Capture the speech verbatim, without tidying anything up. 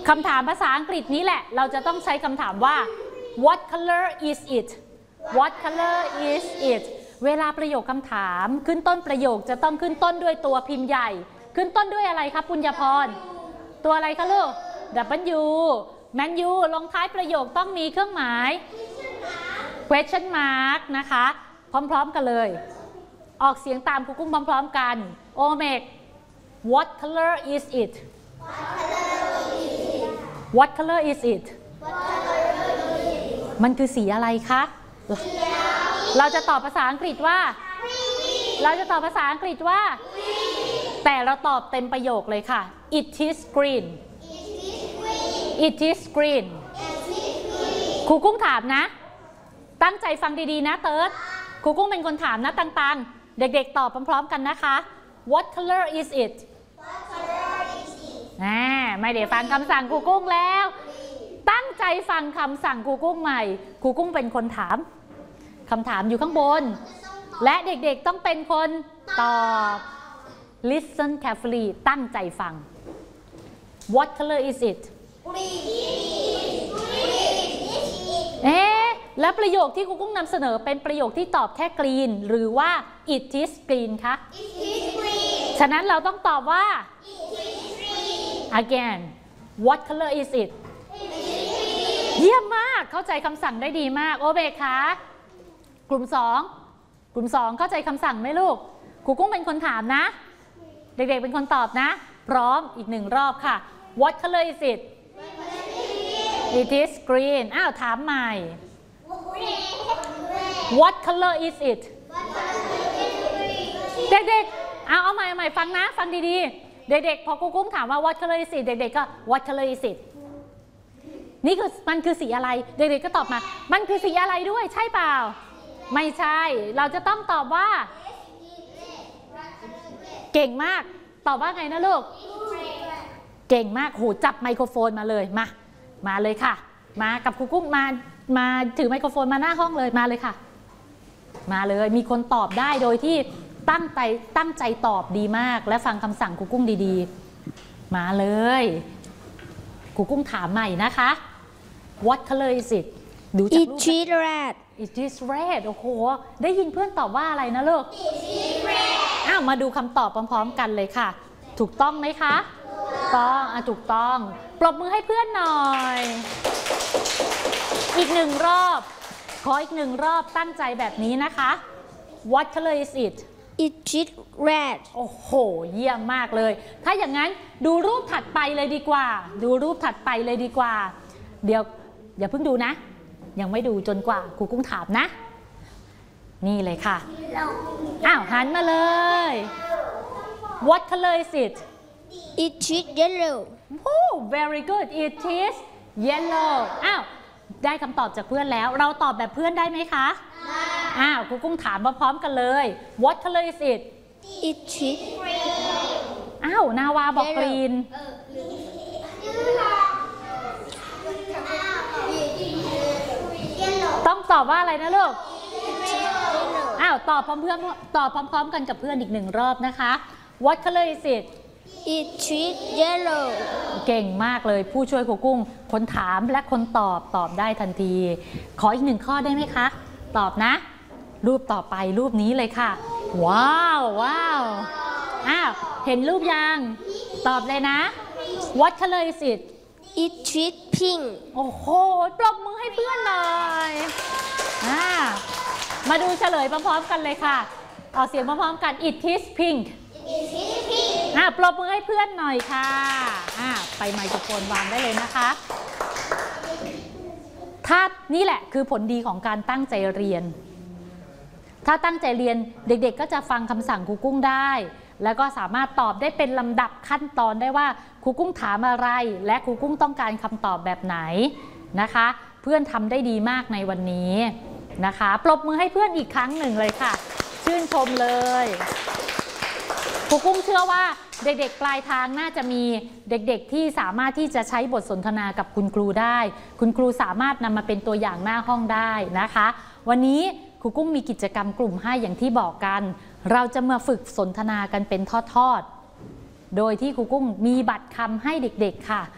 คำถามภาษาอังกฤษนี้แหละเราจะต้องใช้คำถามว่า what color is it what color is it เวลาประโยคคำถามขึ้นต้นประโยคจะต้องขึ้นต้นด้วยตัวพิมพ์ใหญ่ขึ้นต้นด้วยอะไรครับปุญญพรตัวอะไรคะลูก W แมนยูลงท้ายประโยคต้องมีเครื่องหมาย question mark นะคะพร้อมๆกันเลยออกเสียงตามครูกุ้งพร้อมๆกันโอเมก what color is it what color is it มันคือสีอะไรคะเราจะตอบภาษาอังกฤษว่าเราจะตอบภาษาอังกฤษว่าแต่เราตอบเต็มประโยคเลยค่ะ it is green it is green ครูกุ้งถามนะตั้งใจฟังดีๆนะเติร์ดครูกุ้งเป็นคนถามนะตังๆเด็กๆตอบพร้อมๆกันนะคะ what color is it อ่าไม่ได้ฟังคำสั่งครูกุ้งแล้วตั้งใจฟังคำสั่งครูกุ้งใหม่ครูกุ้งเป็นคนถามคำถามอยู่ข้างบนและเด็กๆต้องเป็นคนตอบ listen carefully ตั้งใจฟัง what color is it เอ๊ะแล้วประโยคที่ครูกุ้งนำเสนอเป็นประโยคที่ตอบแค่ green หรือว่า it is green คะ ฉะนั้นเราต้องตอบว่า again what color is it เยี่ยมมากเข้าใจคำสั่งได้ดีมากโอเบกคะกลุ่มสองกลุ่มสองเข้าใจคำสั่งไหมลูกครูกุ้งเป็นคนถามนะเด็กๆเป็นคนตอบนะพร้อมอีกหนึ่งรอบค่ะ what color is it it is green อ้าวถามใหม่ what color is it เด็กๆเอาเอาใหม่เอาใหม่ฟังนะฟังดีๆเด็กๆพอครูกุ้งถามว่า what color is it เด็กๆก็ what color is it นี่คือมันคือสีอะไรเด็กๆก็ตอบมามันคือสีอะไรด้วยใช่เปล่าไม่ใช่เราจะต้องตอบว่าเก่งมากตอบว่าไงนะลูกเก่งมากโหจับไมโครโฟนมาเลยมามาเลยค่ะมากับครูกุ้งมามาถือไมโครโฟนมาหน้าห้องเลยมาเลยค่ะมาเลยมีคนตอบได้โดยที่ตั้งใจตั้งใจตอบดีมากและฟังคำสั่งครูกุ้งดีๆมาเลยครูกุ้งถามใหม่นะคะ what color is it ดูจากรูป it is red it is red โอ้โหได้ยินเพื่อนตอบว่าอะไรนะลูก it is red อ้าวมาดูคำตอบพร้อมๆกันเลยค่ะถูกต้องไหมคะต้องอ่ะถูกต้องปรบมือให้เพื่อนหน่อยอีกหนึ่งรอบขออีกหนึ่งรอบตั้งใจแบบนี้นะคะ what color is it it is red โอ้โหเยี่ยมมากเลยถ้าอย่างนั้นดูรูปถัดไปเลยดีกว่าดูรูปถัดไปเลยดีกว่าเดี๋ยวอย่าเพิ่งดูนะยังไม่ดูจนกว่าครูกุ้งถามนะนี่เลยค่ะอ้าวหันมาเลย what color is it it is yellow oh very good it is yellow อ้าวได้คำตอบจากเพื่อนแล้วเราตอบแบบเพื่อนได้ไหมคะได้อ้าวครูกุ้งถามพร้อมๆกันเลย what color is it it is green อ้าวนาวาบอกกรีนต้องตอบว่าอะไรนะลูกอ้าวตอบพร้อมเพื่อนตอบพร้อมๆกันกับเพื่อนอีกหนึ่งรอบนะคะ what color is it it is yellow เก่งมากเลยผู้ช่วยครูกุ้งคนถามและคนตอบตอบได้ทันทีขออีกหนึ่งข้อได้ไหมคะตอบนะรูปต่อไปรูปนี้เลยค่ะว้าวว้าวอ้าวเห็นรูปยังตอบเลยนะ what color is it it is pink โอ้โหปรบมือให้เพื่อนหน่อยอ่ามาดูเฉลยพร้อมๆกันเลยค่ะออกเสียงพร้อมๆกัน it is pinkอ่าปรบมือให้เพื่อนหน่อยค่ะอ่าไปไมโครโฟนวางได้เลยนะคะถ้านี่แหละคือผลดีของการตั้งใจเรียนถ้าตั้งใจเรียนเด็กๆก็จะฟังคำสั่งครูกุ้งได้แล้วก็สามารถตอบได้เป็นลำดับขั้นตอนได้ว่าครูกุ้งถามอะไรและครูกุ้งต้องการคำตอบแบบไหนนะคะเพื่อนทำได้ดีมากในวันนี้นะคะปรบมือให้เพื่อนอีกครั้งหนึ่งเลยค่ะชื่นชมเลยครูกุ้งเชื่อว่าเด็กๆปลายทางน่าจะมีเด็กๆที่สามารถที่จะใช้บทสนทนากับคุณครูได้คุณครูสามารถนำมาเป็นตัวอย่างหน้าห้องได้นะคะวันนี้ครูกุ้งมีกิจกรรมกลุ่มให้อย่างที่บอกกันเราจะมาฝึกสนทนากันเป็นทอดๆโดยที่ครูกุ้งมีบัตรคำให้เด็กๆค่ะ